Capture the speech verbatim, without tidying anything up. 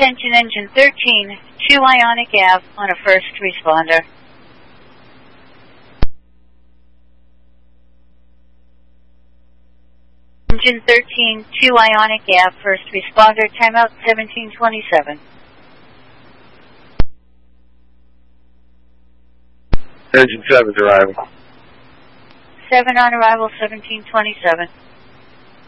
Attention Engine thirteen, two Ionic Avenue on a first responder. Engine thirteen, two Ionic Avenue, first responder, timeout seventeen twenty-seven. Engine seven's arrival. seven on arrival, seventeen twenty-seven.